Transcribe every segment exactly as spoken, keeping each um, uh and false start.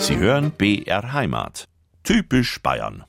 Sie hören B R Heimat. Typisch Bayern.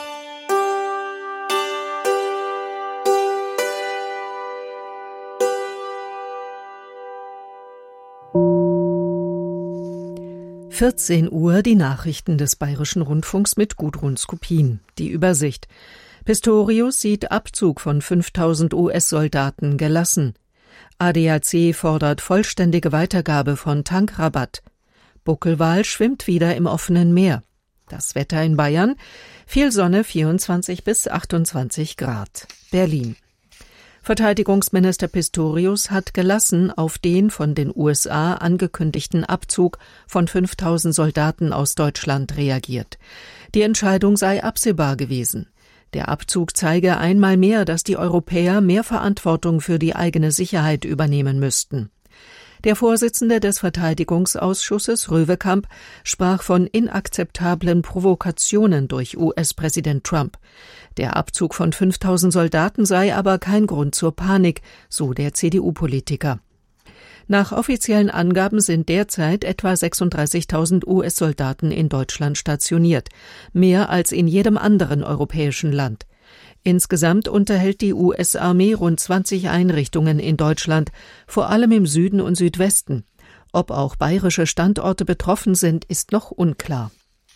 vierzehn Uhr die Nachrichten des Bayerischen Rundfunks mit Gudrun Skupin. Die Übersicht. Pistorius sieht Abzug von fünftausend U S-Soldaten gelassen. A D A C fordert vollständige Weitergabe von Tankrabatt. Buckelwal schwimmt wieder im offenen Meer. Das Wetter in Bayern. Viel Sonne, vierundzwanzig bis achtundzwanzig Grad. Berlin. Verteidigungsminister Pistorius hat gelassen auf den von den U S A angekündigten Abzug von fünftausend Soldaten aus Deutschland reagiert. Die Entscheidung sei absehbar gewesen. Der Abzug zeige einmal mehr, dass die Europäer mehr Verantwortung für die eigene Sicherheit übernehmen müssten. Der Vorsitzende des Verteidigungsausschusses, Röwekamp, sprach von inakzeptablen Provokationen durch U S-Präsident Trump. Der Abzug von fünftausend Soldaten sei aber kein Grund zur Panik, so der C D U-Politiker. Nach offiziellen Angaben sind derzeit etwa sechsunddreißigtausend U S-Soldaten in Deutschland stationiert, mehr als in jedem anderen europäischen Land. Insgesamt unterhält die U S-Armee rund zwanzig Einrichtungen in Deutschland, vor allem im Süden und Südwesten. Ob auch bayerische Standorte betroffen sind, ist noch unklar.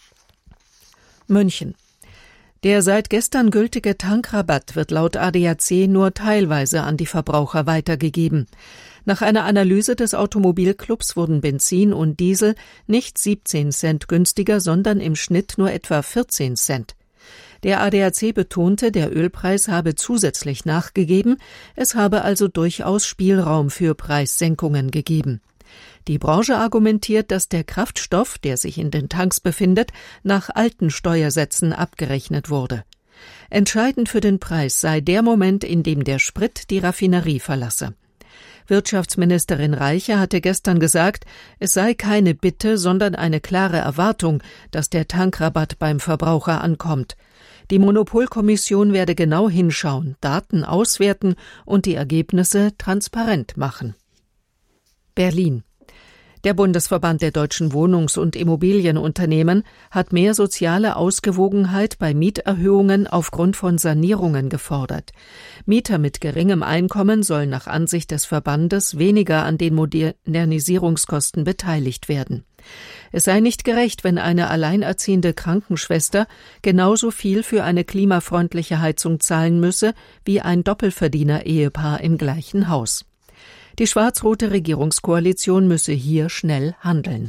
München. Der seit gestern gültige Tankrabatt wird laut A D A C nur teilweise an die Verbraucher weitergegeben. Nach einer Analyse des Automobilclubs wurden Benzin und Diesel nicht siebzehn Cent günstiger, sondern im Schnitt nur etwa vierzehn Cent. Der A D A C betonte, der Ölpreis habe zusätzlich nachgegeben, es habe also durchaus Spielraum für Preissenkungen gegeben. Die Branche argumentiert, dass der Kraftstoff, der sich in den Tanks befindet, nach alten Steuersätzen abgerechnet wurde. Entscheidend für den Preis sei der Moment, in dem der Sprit die Raffinerie verlasse. Wirtschaftsministerin Reiche hatte gestern gesagt, es sei keine Bitte, sondern eine klare Erwartung, dass der Tankrabatt beim Verbraucher ankommt. Die Monopolkommission werde genau hinschauen, Daten auswerten und die Ergebnisse transparent machen. Berlin. Der Bundesverband der deutschen Wohnungs- und Immobilienunternehmen hat mehr soziale Ausgewogenheit bei Mieterhöhungen aufgrund von Sanierungen gefordert. Mieter mit geringem Einkommen sollen nach Ansicht des Verbandes weniger an den Modernisierungskosten beteiligt werden. Es sei nicht gerecht, wenn eine alleinerziehende Krankenschwester genauso viel für eine klimafreundliche Heizung zahlen müsse wie ein Doppelverdiener-Ehepaar im gleichen Haus. Die schwarz-rote Regierungskoalition müsse hier schnell handeln.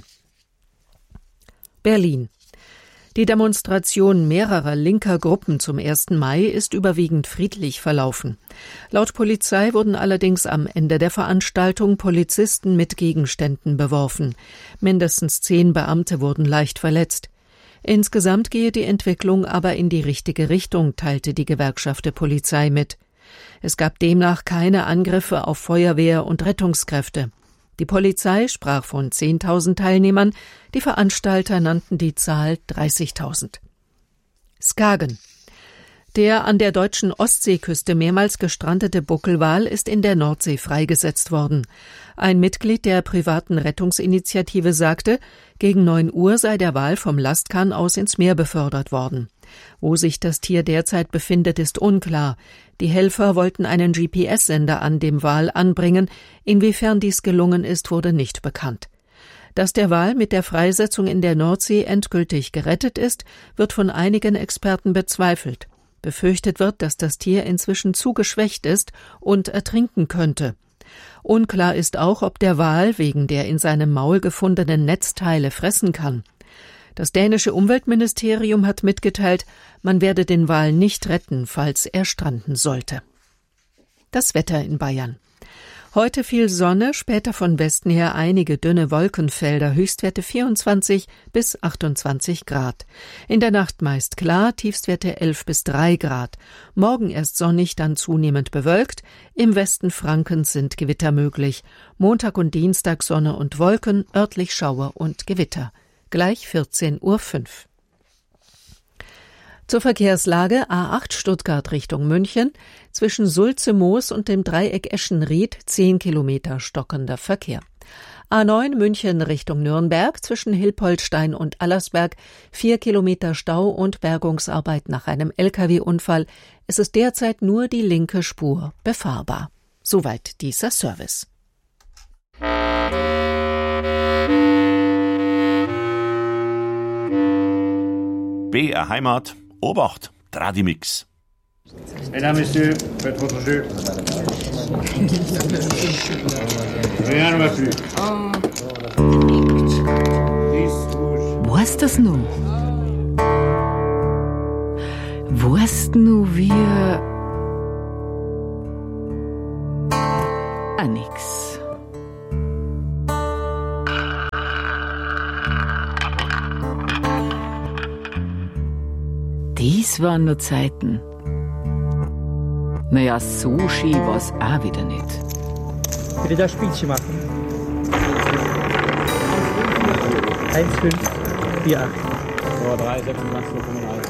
Berlin. Die Demonstration mehrerer linker Gruppen zum ersten Mai ist überwiegend friedlich verlaufen. Laut Polizei wurden allerdings am Ende der Veranstaltung Polizisten mit Gegenständen beworfen. Mindestens zehn Beamte wurden leicht verletzt. Insgesamt gehe die Entwicklung aber in die richtige Richtung, teilte die Gewerkschaft der Polizei mit. Es gab demnach keine Angriffe auf Feuerwehr und Rettungskräfte. Die Polizei sprach von zehntausend Teilnehmern, die Veranstalter nannten die Zahl dreißigtausend. Skagen. Der an der deutschen Ostseeküste mehrmals gestrandete Buckelwal ist in der Nordsee freigesetzt worden. Ein Mitglied der privaten Rettungsinitiative sagte, gegen neun Uhr sei der Wal vom Lastkahn aus ins Meer befördert worden. Wo sich das Tier derzeit befindet, ist unklar. Die Helfer wollten einen G P S-Sender an dem Wal anbringen. Inwiefern dies gelungen ist, wurde nicht bekannt. Dass der Wal mit der Freisetzung in der Nordsee endgültig gerettet ist, wird von einigen Experten bezweifelt. Befürchtet wird, dass das Tier inzwischen zu geschwächt ist und ertrinken könnte. Unklar ist auch, ob der Wal wegen der in seinem Maul gefundenen Netzteile fressen kann. Das dänische Umweltministerium hat mitgeteilt, man werde den Wal nicht retten, falls er stranden sollte. Das Wetter in Bayern. Heute viel Sonne, später von Westen her einige dünne Wolkenfelder, Höchstwerte vierundzwanzig bis achtundzwanzig Grad. In der Nacht meist klar, Tiefstwerte elf bis drei Grad. Morgen erst sonnig, dann zunehmend bewölkt. Im Westen Frankens sind Gewitter möglich. Montag und Dienstag Sonne und Wolken, örtlich Schauer und Gewitter. Gleich vierzehn Uhr fünf. Zur Verkehrslage: A acht Stuttgart Richtung München, zwischen Sulze-Moos und dem Dreieck Eschenried zehn Kilometer stockender Verkehr. A neun München Richtung Nürnberg, zwischen Hilpoltstein und Allersberg vier Kilometer Stau und Bergungsarbeit nach einem L K W-Unfall. Es ist derzeit nur die linke Spur befahrbar. Soweit dieser Service. B R Heimat, Obacht, Tradimix. Mesdames, Messieurs, faites votre jeu. Rien ne va plus. Weißt das nu? Weißt nu wir... Ah, nix. Dies waren nur Zeiten. Naja, so schön war's auch wieder nicht. Bitte das Spielchen machen. eins fünf vier acht. drei sechs fünfundachtzig.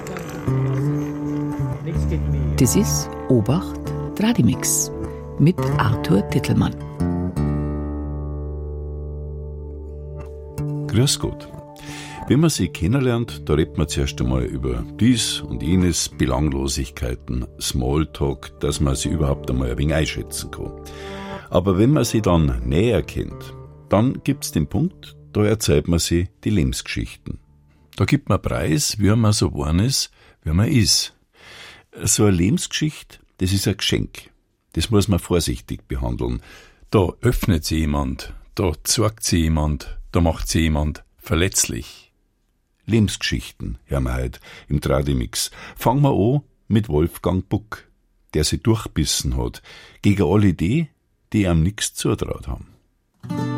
Nichts geht mehr. Das ist Obacht Tradimix mit Arthur Dittelmann. Grüß Gott. Wenn man sie kennenlernt, da redet man zuerst einmal über dies und jenes, Belanglosigkeiten, Smalltalk, dass man sie überhaupt einmal ein wenig einschätzen kann. Aber wenn man sie dann näher kennt, dann gibt's den Punkt, da erzählt man sie die Lebensgeschichten. Da gibt man Preis, wie man so geworden ist, wie man ist. So eine Lebensgeschichte, das ist ein Geschenk. Das muss man vorsichtig behandeln. Da öffnet sie jemand, da zeigt sie jemand, da macht sie jemand verletzlich. Lebensgeschichten hören wir heute im Tradimix. Fangen wir an mit Wolfgang Buck, der sich durchbissen hat gegen alle die, die ihm nichts zutraut haben.